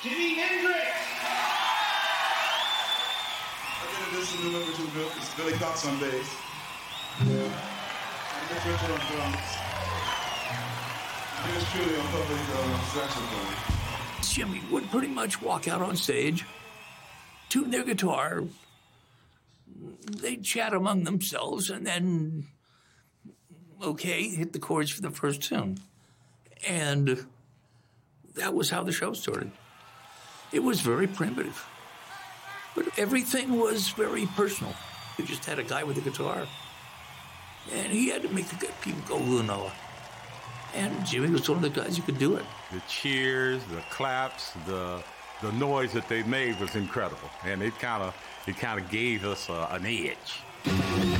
Jimi Hendrix. I did this in November too, Bill. It's Billy Cox on bass. And Mitch Richard on drums. Here's truly on public saxophone. Jimmy would pretty much walk out on stage, tune their guitar, they'd chat among themselves, and then, okay, hit the chords for the first tune. And that was how the show started. It was very primitive, but everything was very personal. You just had a guy with a guitar, and he had to make the people go, ooh, no. And Jimmy was one of the guys who could do it. The cheers, the claps, the noise that they made was incredible, and it kind of gave us an edge.